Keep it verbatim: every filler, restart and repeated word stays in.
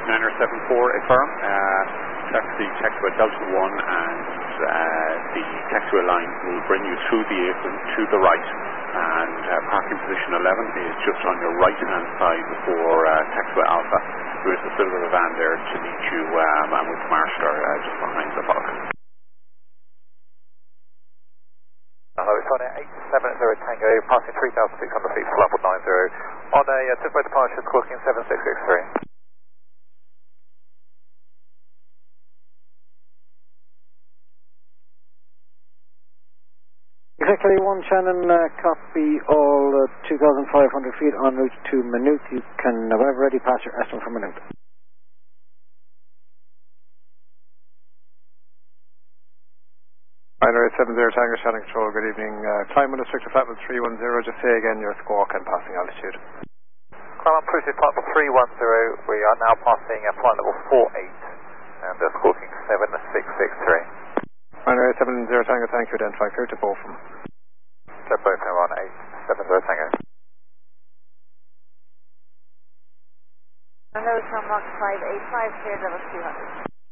niner seven four affirm. Uh, taxi taxiway Delta one and uh, the taxiway line will bring you through the apron to the right, and uh, parking position eleven is just on your right hand side before uh, taxiway Alpha. There is a silver van there to meet you, um, and with Marstar uh, just behind the park. Hello, it's on eight seven zero Tango, passing three thousand six hundred feet, flight one nine zero. On a uh, Tibet departure, squawking seven six six three. Exactly one Shannon, uh, copy all uh, two thousand five hundred feet en route to Maynooth. You can, uh, whenever ready, pass your estimate for Maynooth. Binary seven zero Tango, Shannon Control, good evening. Uh, climb on restricted flight level three one zero, just say again your squawk and passing altitude. Climb on cruising flight level three one zero, we are now passing uh, flight level four eight, and uh, squawking seven six six three. Binary seven zero Tango, thank you, identify clear to Botham. So both now on eight seven zero Tango. Hello, Tom Rock five eight five, clear level two hundred.